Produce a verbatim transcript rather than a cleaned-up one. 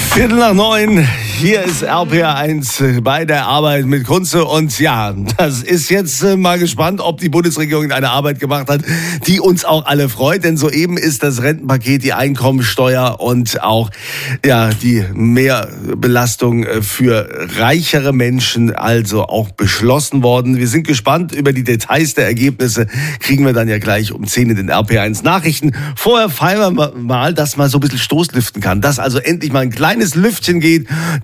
Viertel nach neun, hier ist R P R eins bei der Arbeit mit Kunze. Und ja, das ist jetzt äh, mal gespannt, ob die Bundesregierung eine Arbeit gemacht hat, die uns auch alle freut. Denn soeben ist das Rentenpaket, die Einkommensteuer und auch ja die Mehrbelastung für reichere Menschen also auch beschlossen worden. Wir sind gespannt über die Details der Ergebnisse. Kriegen wir dann ja gleich um zehn in den R P R eins Nachrichten. Vorher feiern wir mal, dass man so ein bisschen Stoßlüften kann. Dass also endlich mal ein kleines Lüftchen geht